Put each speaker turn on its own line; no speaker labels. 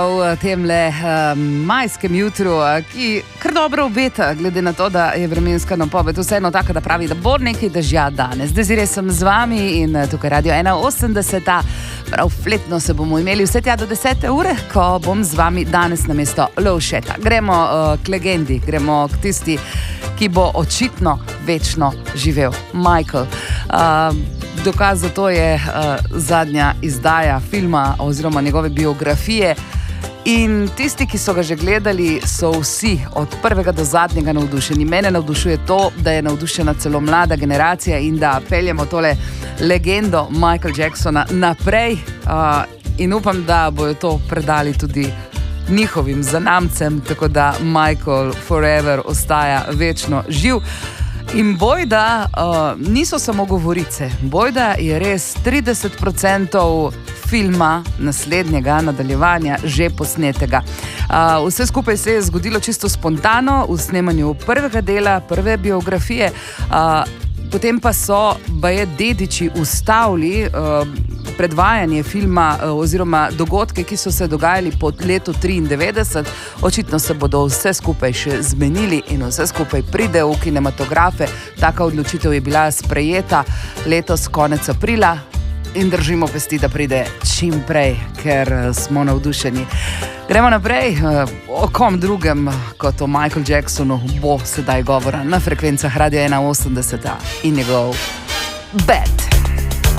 V temle majskem jutru, ki kar dobro obeta, glede na to, da je vremenska napoved vseeno taka, da pravi, da bo nekaj dežja danes. Desiree sem z vami in tukaj Radio 81. Prav fletno se bomo imeli vse tja do 10. ure, ko bom z vami danes namesto Lovšeta. Gremo k legendi, gremo k tisti, ki bo očitno večno živel. Michael. Dokaz za to je zadnja izdaja filma oziroma njegove biografije. In tisti, ki so ga že gledali, so vsi od prvega do zadnjega navdušeni. Mene navdušuje to, da je navdušena celo mlada generacija in da peljemo tole legendo Michaela Jacksona naprej. In upam, da bojo to predali tudi njihovim zanamcem, tako da Michael forever ostaja večno živ. In bojda niso samo govorice, bojda je res 30% filma naslednjega nadaljevanja že posnetega. Vse skupaj se je zgodilo čisto spontano v snemanju prvega dela, prve biografije, potem pa so baje dediči ustavili predvajanje filma oziroma dogodke, ki so se dogajali po letu 1993. Očitno se bodo vse skupaj še zmenili in vse skupaj pride v kinematografe. Taka odločitev je bila sprejeta letos konec aprila in držimo pesti, da pride čim prej, ker smo navdušeni. Gremo naprej, o kom drugem kot o Michaelu Jacksonu bo sedaj govora na frekvencah Radio 81 in njegov Bad.